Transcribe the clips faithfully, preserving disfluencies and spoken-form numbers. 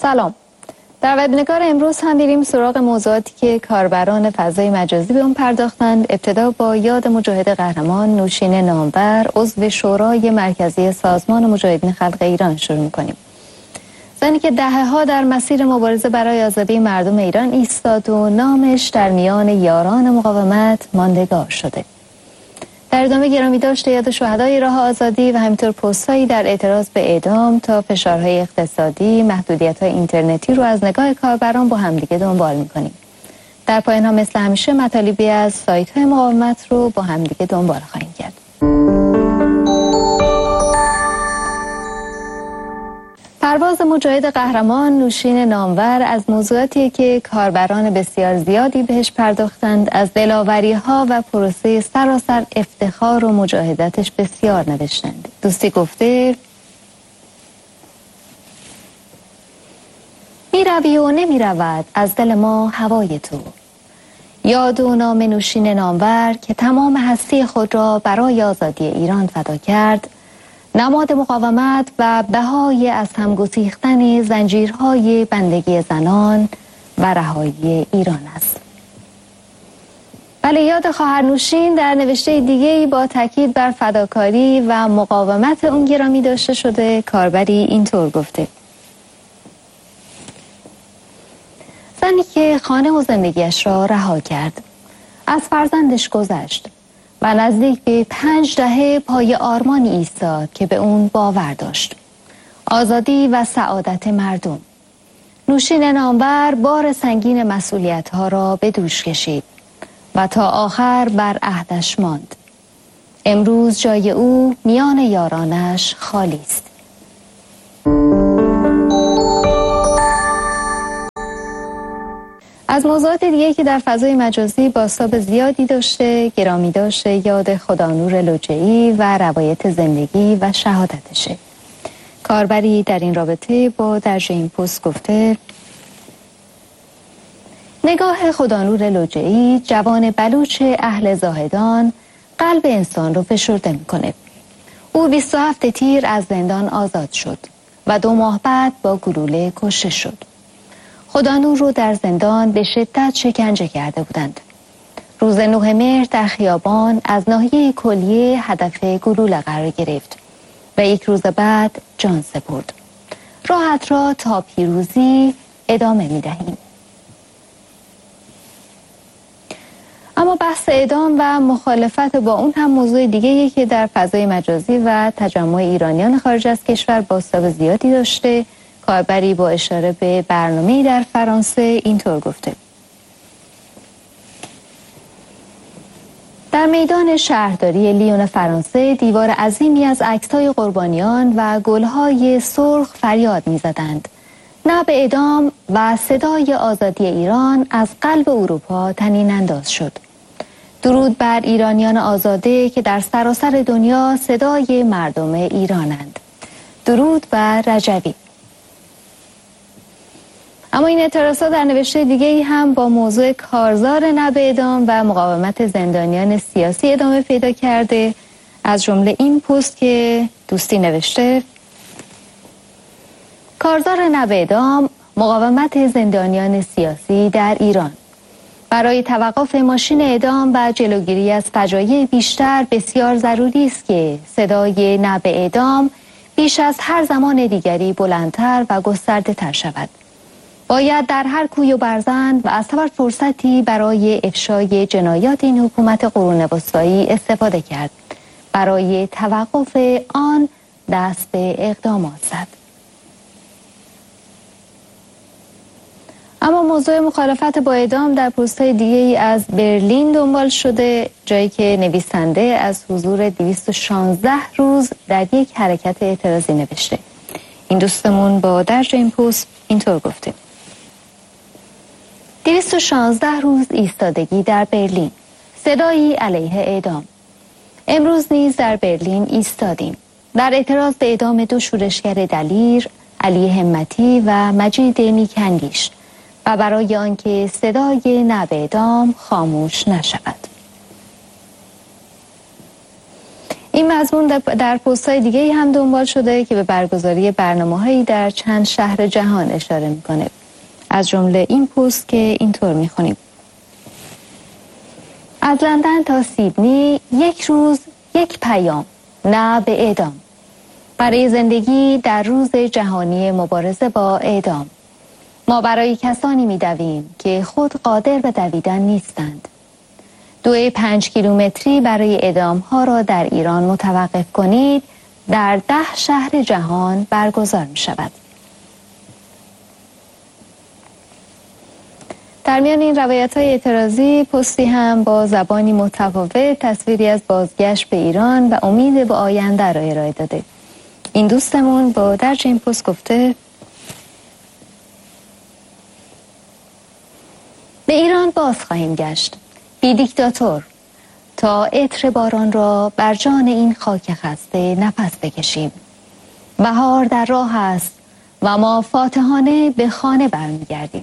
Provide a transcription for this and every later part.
سلام. در وبینار امروز هم میریم سراغ موضوعاتی که کاربران فضای مجازی به اون پرداختند. ابتدا با یاد مجاهد قهرمان نوشین نامور، عضو شورای مرکزی سازمان مجاهدین خلق ایران شروع می‌کنیم. زنی که دهه‌ها در مسیر مبارزه برای آزادی مردم ایران ایستاد و نامش در میان یاران مقاومت ماندگار شده. در ادامه گرامی داشته یاد شهدای راه آزادی و همینطور پست‌هایی در اعتراض به اعدام تا فشارهای اقتصادی، محدودیت‌های اینترنتی رو از نگاه کاربران با همدیگه دنبال می‌کنیم. در پایان ها مثل همیشه مطالبی از سایت‌های مقاومت رو با همدیگه دنبال خواهیم کرد. پرواز مجاهد قهرمان نوشین نامور از موضوعاتی که کاربران بسیار زیادی بهش پرداختند. از دلاوری‌ها و پروسه سراسر افتخار و مجاهدتش بسیار نوشتند. دوستی گفته می روی و نمی رود از دل ما هوای تو. یاد و نام نوشین نامور که تمام هستی خود را برای آزادی ایران فدا کرد، نماد مقاومت و بهای از هم گسیختن زنجیرهای بندگی زنان و رهایی ایران است. بله، یاد خواهر نوشین در نوشته دیگه‌ای با تاکید بر فداکاری و مقاومت اون گرامی داشته شده. کاربری اینطور گفته: زنی که خانه و زندگیش را رها کرد، از فرزندش گذشت و نزدیک به پنج دهه پای آرمانی ایستاد که به اون باور داشت: آزادی و سعادت مردم. نوشین نامور بار سنگین مسئولیت‌ها را به دوش کشید و تا آخر بر عهدش ماند. امروز جای او میان یارانش خالی است. از موضوعات دیگه که در فضای مجازی بازتاب زیادی داشته گرامی داشته یاد خدانور لجعی و روایت زندگی و شهادتشه. کاربری در این رابطه با درج این پست گفته: نگاه خدانور لجعی، جوان بلوچ اهل زاهدان، قلب انسان رو فشرده میکنه. او بیست و هفت تیر از زندان آزاد شد و دو ماه بعد با گلوله کشته شد. خدانور رو در زندان به شدت شکنجه کرده بودند. روز نه مهر در خیابان از ناحیه کلیه هدف گلوله قرار گرفت و یک روز بعد جان سپرد. راحت را تا پیروزی ادامه می دهیم. اما بحث اعدام و مخالفت با اون هم موضوع دیگه‌ای که در فضای مجازی و تجمع ایرانیان خارج از کشور بازتاب زیادی داشته. کاربری با اشاره به برنامه‌ای در فرانسه اینطور گفته: در میدان شهرداری لیون فرانسه دیوار عظیمی از عکس‌های قربانیان و گل‌های سرخ فریاد می‌زدند: نه به اعدام! و صدای آزادی ایران از قلب اروپا طنین انداز شد. درود بر ایرانیان آزاده که در سراسر دنیا صدای مردم ایرانند. درود بر رجوی. اما این اعتراضات در نوشته دیگه‌ای هم با موضوع کارزار نه به اعدام و مقاومت زندانیان سیاسی ادامه پیدا کرده. از جمله این پست که دوستی نوشته: کارزار نه به اعدام، مقاومت زندانیان سیاسی در ایران. برای توقف ماشین اعدام و جلوگیری از فجایع بیشتر بسیار ضروری است که صدای نه به اعدام بیش از هر زمان دیگری بلندتر و گسترده تر شود. باید در هر کوی و برزن و از هر فرصتی برای افشای جنایات این حکومت قرون وسطایی استفاده کرد. برای توقف آن دست به اقدامات زد. اما موضوع مخالفت با اعدام در پست‌های دیگه‌ای از برلین دنبال شده، جایی که نویسنده از حضور دویست و شانزده روز در یک حرکت اعتراضی نوشته. این دوستمون با درج این پست اینطور گفته: دویست و شانزده روز ایستادگی در برلین، صدایی علیه اعدام. امروز نیز در برلین ایستادیم در اعتراض به اعدام دو شورشگر دلیر، علی همتی و مجید نیک‌اندیش، و برای آنکه صدای نه به اعدام خاموش نشود. این مضمون در پست‌های دیگه‌ای هم دنبال شده که به برگزاری برنامه‌هایی در چند شهر جهان اشاره می‌کنه. از جمله این پست که اینطور می‌خونیم: از لندن تا سیدنی یک روز یک پیام، نه به اعدام. برای زندگی در روز جهانی مبارزه با اعدام. ما برای کسانی می‌دویم که خود قادر به دویدن نیستند. دوی پنج کیلومتری برای اعدام ها را در ایران متوقف کنید در ده شهر جهان برگزار می شود. در میان این روایت های اعتراضی پستی هم با زبانی متفاوت تصویری از بازگشت به ایران و امید به آینده را ارائه داده. این دوستمون با درج این پست گفته: به ایران باز خواهیم گشت، بی دیکتاتور، تا عطر باران را بر جان این خاک خسته نفس بکشیم. بهار در راه است و ما فاتحانه به خانه برمیگردیم.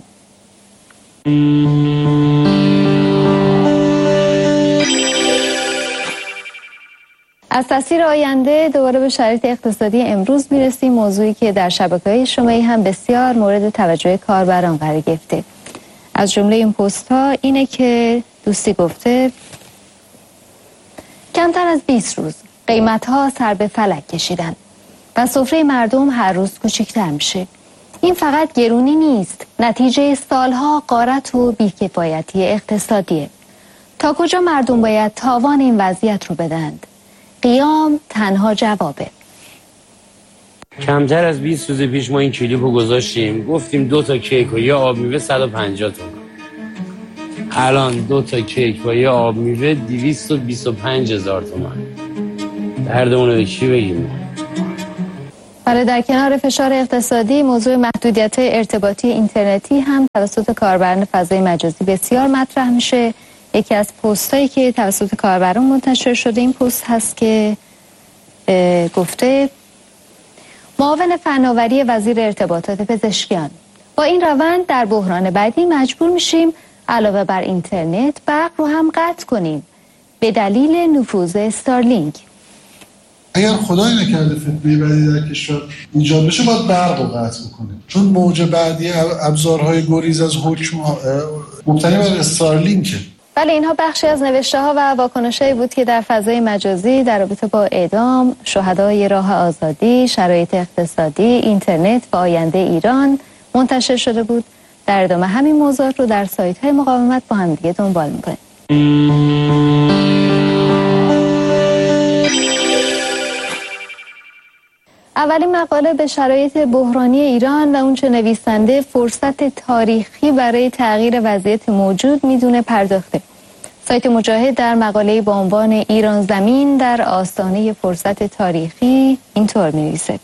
از تصویر آینده دوباره به شرایط اقتصادی امروز میرسیم، موضوعی که در شبکه‌های اجتماعی هم بسیار مورد توجه کاربران قرار گرفته. از جمله این پست ها اینه که دوستی گفته: کمتر از بیست روز قیمت ها سر به فلک کشیدن و سفره مردم هر روز کوچکتر میشه. این فقط گرونی نیست، نتیجه سالها غارت و بیکفایتی اقتصادیه. تا کجا مردم باید تاوان این وضعیت رو بدند؟ قیام تنها جوابه. کمتر از بیست روز پیش ما این کلیپو گذاشتیم، گفتیم دو تا کیک و یه آب میوه صد و پنجاه تومان. الان دو تا کیک و یه آب میوه دویست و بیست و پنج هزار تومان. دردمون رو به کی بگیم؟ برای در کنار فشار اقتصادی، موضوع محدودیت ارتباطی اینترنتی هم توسط کاربران فضای مجازی بسیار مطرح میشه. یکی از پست‌هایی که توسط کاربران منتشر شده این پست هست که گفته: معاون فناوری وزیر ارتباطات پزشکیان: با این روند در بحران بعدی مجبور میشیم علاوه بر اینترنت برق رو هم قطع کنیم به دلیل نفوذ استارلینک. اگر خدای نکرده فتنه بعدی در کشور ایجاد بشه باید برق رو قطع کنیم، چون موج بعدی ابزارهای گریز از حکم مبتنی بر استارلینکه. بله، اینها بخشی از نوشته ها و واکنش‌هایی بود که در فضای مجازی در رابطه با اعدام، شهدای راه آزادی، شرایط اقتصادی، اینترنت و آینده ایران منتشر شده بود. در ادامه همین موضوعات رو در سایت‌های مقاومت با هم دیگه دنبال می‌کنیم. اولین مقاله به شرایط بحرانی ایران و اونچه نویسنده فرصت تاریخی برای تغییر وضعیت موجود میدونه پرداخته. سایت مجاهد در مقاله با عنوان ایران زمین در آستانه فرصت تاریخی اینطور می‌نویسه: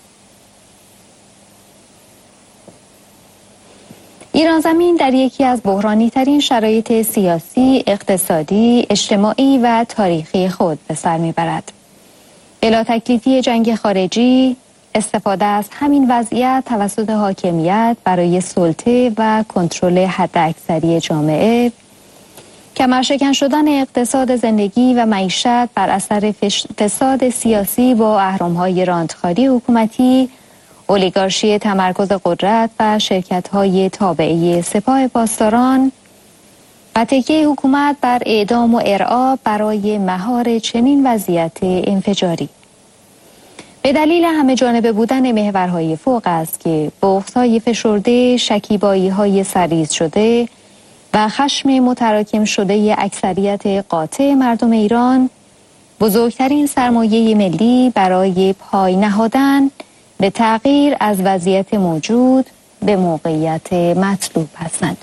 ایران زمین در یکی از بحرانی ترین شرایط سیاسی، اقتصادی، اجتماعی و تاریخی خود به سر میبرد. بلا تکلیفی جنگ خارجی، استفاده از همین وضعیت توسط حاکمیت برای سلطه و کنترل حداکثری جامعه، کمرشکن شدن اقتصاد زندگی و معیشت بر اثر فساد سیاسی با اهرم‌های رانتخواری حکومتی، اولیگارشی تمرکز قدرت و شرکت‌های تابعه سپاه پاسداران و تکیه حکومت بر اعدام و ارعاب برای مهار چنین وضعیت انفجاری. به دلیل همه جانبه بودن محورهای فوق است که بغض‌های فشرده، شکیبایی‌های سرریز شده و خشم متراکم شده اکثریت قاطع مردم ایران بزرگترین سرمایه ملی برای پای نهادن به تغییر از وضعیت موجود به موقعیت مطلوب هستند.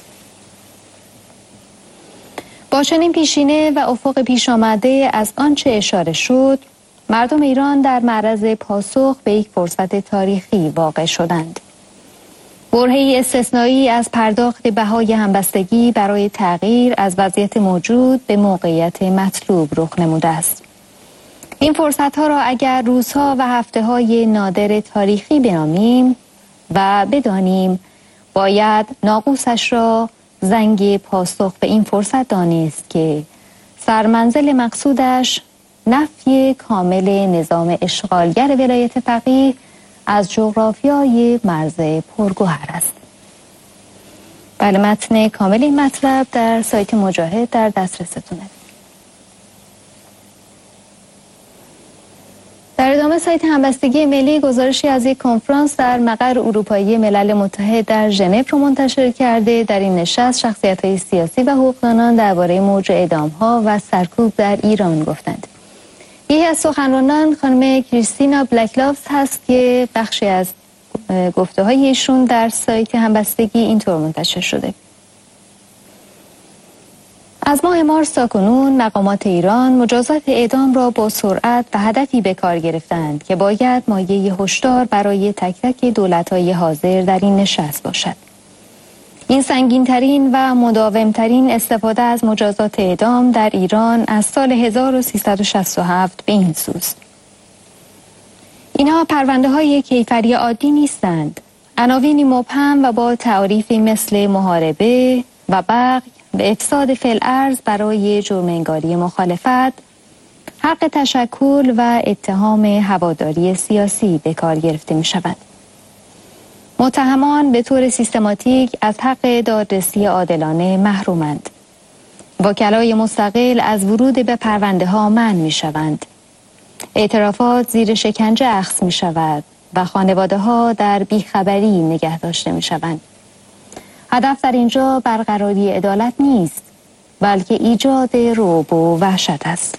با چنین پیشینه و افق پیش آمده از آنچه اشاره شد، مردم ایران در معرض پاسخ به یک فرصت تاریخی واقع شدند. برهه‌ای استثنایی از پرداخت بهای همبستگی برای تغییر از وضعیت موجود به موقعیت مطلوب رخ نموده است. این فرصت‌ها را اگر روزها و هفته‌های نادر تاریخی بنامیم و بدانیم، باید ناقوسش را زنگ پاسخ به این فرصت دانست که سرمنزل مقصودش نفی کامل نظام اشغالگر ولایت فقیه از جغرافیای مرز پرگوهر است. بله، متن کامل این مطلب در سایت مجاهد در دسترستونه. در ادامه سایت همبستگی ملی گزارشی از یک کنفرانس در مقر اروپایی ملل متحد در ژنو رو منتشر کرده. در این نشست شخصیت‌های سیاسی و حقوقدانان درباره موج اعدام‌ها و سرکوب در ایران گفتند. یکی از سخنرانان خانم کریستینا بلکلافز هست که بخشی از گفته‌های ایشون در سایت همبستگی اینطور منتشر شده: از ماه مارس تا کنون مقامات ایران مجازات اعدام را با سرعت و هدفی به کار گرفتند که باید مایه هشدار برای تک تک دولت‌های حاضر در این نشست باشد. این سنگین‌ترین و مداوم‌ترین استفاده از مجازات اعدام در ایران از سال هزار و سیصد و شصت و هفت به این سوست. اینها پرونده‌های کیفری عادی نیستند. عناوینی مبهم و با تعاریفی مثل محاربه و بغی به افساد فی‌الارض برای جرم انگاری مخالفت، حق تشکل و اتهام هواداری سیاسی به کار گرفته می شود. متهمان به طور سیستماتیک از حق دادرسی عادلانه محرومند. وکلای مستقل از ورود به پرونده ها منع می شوند. اعترافات زیر شکنجه اخذ می شود و خانواده ها در بیخبری نگه داشته می شوند. هدف در اینجا برقراری عدالت نیست، بلکه ایجاد رعب و وحشت است.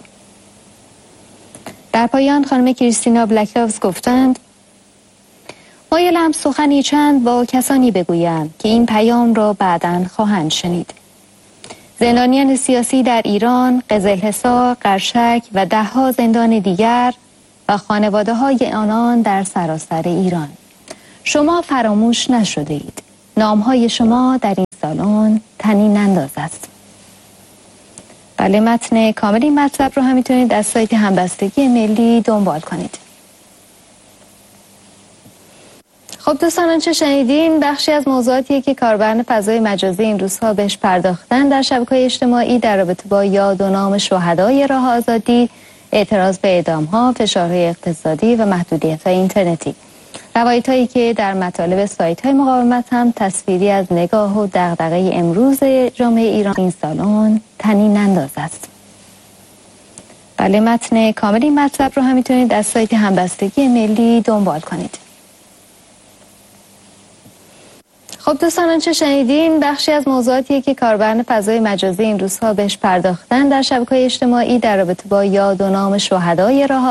در پایان خانم کریستینا بلکلافز گفتند: مایلم سخنی چند با کسانی بگویم که این پیام را بعداً خواهند شنید. زندانیان سیاسی در ایران، قزلحصار، قرشک و ده‌ها زندان دیگر و خانواده های آنان در سراسر ایران. شما فراموش نشده اید. نام‌های شما در این سالن طنین انداز است. بله، متن کامل این مطلب رو هم میتونید از سایت همبستگی ملی دنبال کنید. خب دوستان، آنچه شنیدین بخشی از موضوعاتیه که کاربران فضای مجازی این روزها بهش پرداختن در شبکه‌های اجتماعی در رابطه با یاد و نام شهدای راه آزادی، اعتراض به اعدام‌ها، فشارهای اقتصادی و محدودیت‌های اینترنتی. روایت‌هایی که در مطالب سایت‌های مقاومت هم تصویری از نگاه و دغدغه امروز جامعه ایران این سالن طنین انداز است. بله، متن کامل این مطلب رو هم میتونید از سایت همبستگی ملی دنبال کنید. خب دوستان، آنچه شنیدین بخشی از موضوعاتیه که کاربران فضای مجازی این روزها بهش پرداختن در شبکه‌های اجتماعی در رابطه با یاد و نام شهدای راه